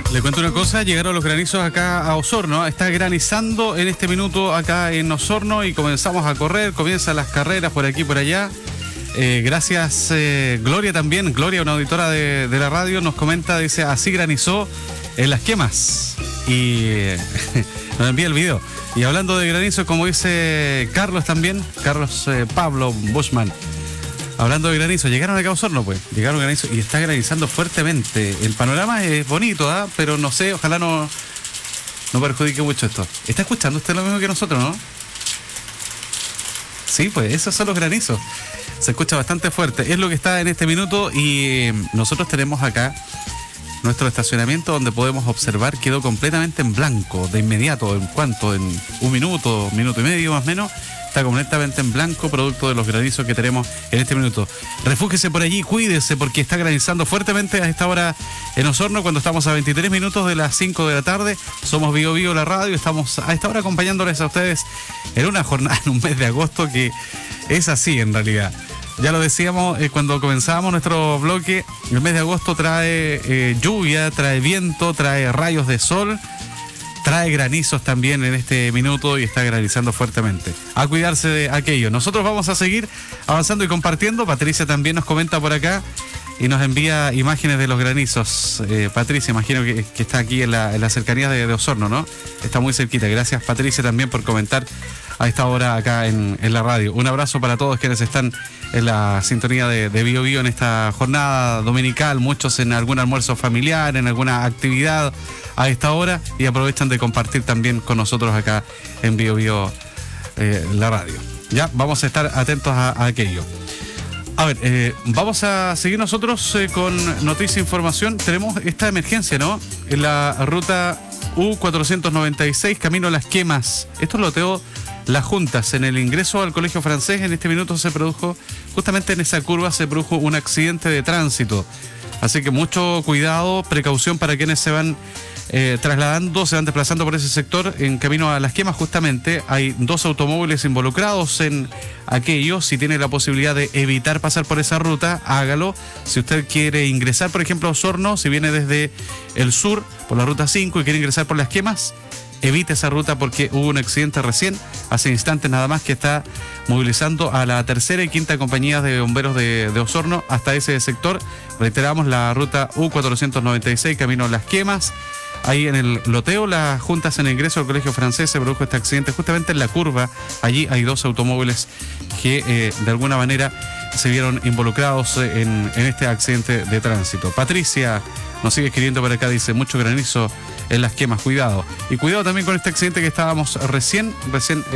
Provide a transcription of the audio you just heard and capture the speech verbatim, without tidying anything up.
Le cuento una cosa, llegaron los granizos acá a Osorno, está granizando en este minuto acá en Osorno y comenzamos a correr, comienzan las carreras por aquí y por allá. Eh, gracias eh, Gloria también, Gloria, una auditora de, de la radio, nos comenta, dice, así granizó en Las Quemas y eh, nos envía el video. Y hablando de granizo, como dice Carlos también, Carlos eh, Pablo Bushman, hablando de granizo, llegaron acá a Osorno, pues, llegaron granizo y está granizando fuertemente. El panorama es bonito, ¿ah? Pero no sé, ojalá no, no perjudique mucho esto. ¿Está escuchando usted lo mismo que nosotros, no? Sí, pues esos son los granizos. Se escucha bastante fuerte. Es lo que está en este minuto y nosotros tenemos acá nuestro estacionamiento donde podemos observar, quedó completamente en blanco, de inmediato, ¿en cuánto? En un minuto, minuto y medio más o menos. Está completamente en blanco, producto de los granizos que tenemos en este minuto. Refúgese por allí, cuídese, porque está granizando fuertemente a esta hora en Osorno, cuando estamos a veintitrés minutos de las cinco de la tarde. Somos Bio Bio la radio, estamos a esta hora acompañándoles a ustedes en una jornada, en un mes de agosto que es así en realidad. Ya lo decíamos eh, cuando comenzábamos nuestro bloque, el mes de agosto trae eh, lluvia, trae viento, trae rayos de sol, trae granizos también en este minuto y está granizando fuertemente. A cuidarse de aquello. Nosotros vamos a seguir avanzando y compartiendo. Patricia también nos comenta por acá y nos envía imágenes de los granizos. Eh, Patricia, imagino que, que está aquí en la, en la cercanía de, de Osorno, ¿no? Está muy cerquita. Gracias, Patricia, también por comentar a esta hora acá en, en la radio. Un abrazo para todos quienes están en la sintonía de, de Bio Bio en esta jornada dominical, muchos en algún almuerzo familiar, en alguna actividad a esta hora y aprovechan de compartir también con nosotros acá en Bio Bio eh, la radio. Ya, vamos a estar atentos a, a aquello. A ver, eh, vamos a seguir nosotros eh, con noticia e información. Tenemos esta emergencia, ¿no? En la ruta U cuatrocientos noventa y seis, camino a Las Quemas. Esto lo teó Las Juntas. En el ingreso al Colegio Francés, en este minuto se produjo, justamente en esa curva se produjo un accidente de tránsito. Así que mucho cuidado, precaución para quienes se van eh, trasladando, se van desplazando por ese sector en camino a Las Quemas. Justamente hay dos automóviles involucrados en aquello. Si tiene la posibilidad de evitar pasar por esa ruta, hágalo. Si usted quiere ingresar, por ejemplo, a Osorno, si viene desde el sur por la ruta cinco y quiere ingresar por Las Quemas, evite esa ruta porque hubo un accidente recién, hace instantes nada más, que está movilizando a la tercera y quinta compañías de bomberos de, de Osorno hasta ese sector. Reiteramos, la ruta U cuatrocientos noventa y seis, camino a Las Quemas. Ahí en el loteo, Las Juntas, en el ingreso al Colegio Francés, se produjo este accidente justamente en la curva. Allí hay dos automóviles que eh, de alguna manera se vieron involucrados en, en este accidente de tránsito. Patricia nos sigue escribiendo por acá, dice, mucho granizo en Las Quemas, cuidado. Y cuidado también con este accidente que estábamos recién, recién